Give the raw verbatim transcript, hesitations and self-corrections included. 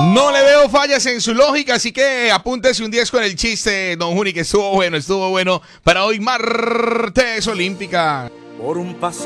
No le veo fallas en su lógica, así que apúntese un diez con el chiste, don Juni, que estuvo bueno, estuvo bueno para hoy martes olímpica. Por un paso